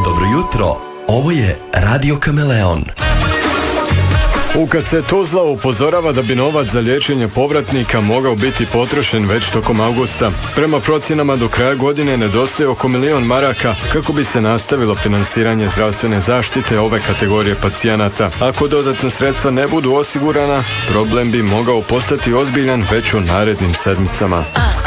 Dobro jutro, ovo je Radio Kameleon. UKC Tuzla upozorava da bi novac za liječenje povratnika mogao biti potrošen već tokom avgusta. Prema procjenama do kraja godine nedostaje oko 1 milion maraka kako bi se nastavilo finansiranje zdravstvene zaštite ove kategorije pacijenata. Ako dodatna sredstva ne budu osigurana, problem bi mogao postati ozbiljan već u narednim sedmicama.